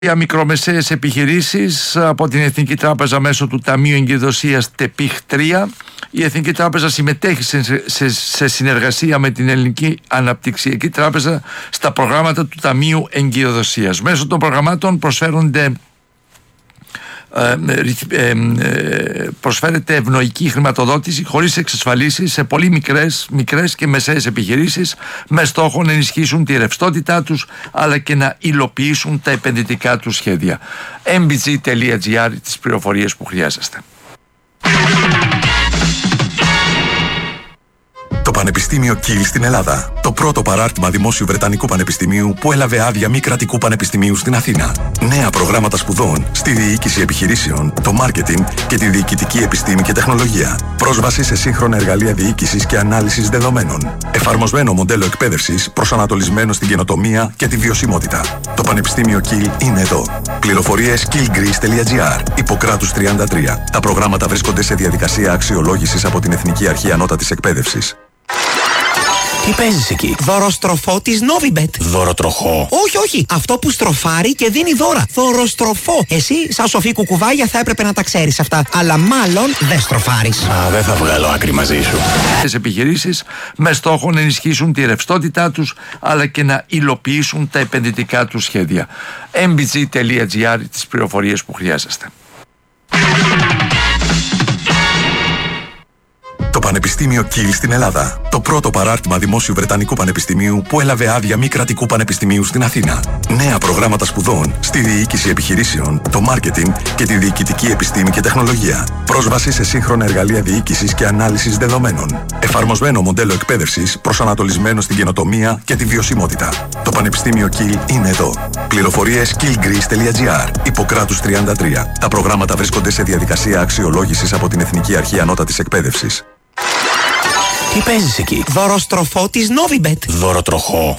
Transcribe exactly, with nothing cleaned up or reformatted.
Για μικρομεσαίες επιχειρήσεις από την Εθνική Τράπεζα μέσω του Ταμείου Εγκυδοσίας ΤΕΠΙΧ τρία. Η Εθνική Τράπεζα συμμετέχει σε, σε, σε συνεργασία με την Ελληνική Αναπτυξιακή Τράπεζα στα προγράμματα του Ταμείου Εγκυδοσίας. Μέσω των προγραμμάτων προσφέρονται Ε, ε, ε, προσφέρεται ευνοϊκή χρηματοδότηση χωρίς εξασφαλίσεις σε πολύ μικρές, μικρές και μεσαίες επιχειρήσεις, με στόχο να ενισχύσουν τη ρευστότητά τους αλλά και να υλοποιήσουν τα επενδυτικά τους σχέδια. εμ μπι τζι τελεία τζι άρ, τις πληροφορίες που χρειάζεστε. Το Πανεπιστήμιο Κιλ στην Ελλάδα. Το πρώτο παράρτημα δημόσιου Βρετανικού Πανεπιστημίου που έλαβε άδεια μη κρατικού πανεπιστημίου στην Αθήνα. Νέα προγράμματα σπουδών στη διοίκηση επιχειρήσεων, το μάρκετινγκ και τη διοικητική επιστήμη και τεχνολογία. Πρόσβαση σε σύγχρονα εργαλεία διοίκησης και ανάλυσης δεδομένων. Εφαρμοσμένο μοντέλο εκπαίδευσης προσανατολισμένο στην καινοτομία και τη βιωσιμότητα. Το Πανεπιστήμιο Κιλ είναι εδώ. Πληροφορίες κιλ γκρις τελεία τζι άρ. Ιπποκράτους τριάντα τρία. Τα προγράμματα βρίσκονται σε διαδικασία αξιολόγησης από την Εθνική Αρχή Ανώτατης Εκπαίδευσης. Τι παίζεις εκεί? Δωροστροφό της Novibet. Δωροτροχό? Όχι, όχι. Αυτό που στροφάρει και δίνει δώρα. Δωροστροφό. Εσύ, σαν σοφή κουκουβάγια, θα έπρεπε να τα ξέρεις αυτά. Αλλά μάλλον δεν στροφάρεις. Α, δεν θα βγάλω άκρη μαζί σου. Τις επιχειρήσεις με στόχο να ενισχύσουν τη ρευστότητά τους αλλά και να υλοποιήσουν τα επενδυτικά τους σχέδια. εμ μπι τζι τελεία τζι άρ, τις πληροφορίες που χρειάζεστε. Το Πανεπιστήμιο Κιλ στην Ελλάδα. Το πρώτο παράρτημα δημόσιου Βρετανικού Πανεπιστημίου που έλαβε άδεια μη κρατικού πανεπιστημίου στην Αθήνα. Νέα προγράμματα σπουδών στη διοίκηση επιχειρήσεων, το μάρκετινγκ και τη διοικητική επιστήμη και τεχνολογία. Πρόσβαση σε σύγχρονα εργαλεία διοίκησης και ανάλυσης δεδομένων. Εφαρμοσμένο μοντέλο εκπαίδευσης προσανατολισμένο στην καινοτομία και τη βιωσιμότητα. Το Πανεπιστήμιο Κιλ είναι εδώ. Πληροφορίες κιλ γκρις τελεία τζι άρ. Ιπποκράτους τριάντα τρία. Τα προγράμματα βρίσκονται σε διαδικασία αξιολόγησης από την Εθνική Αρχή Ανώτατης Εκπαίδευσης. Τι παίζεις εκεί? Δωροστροφό της Novibet. Δωροτροχό?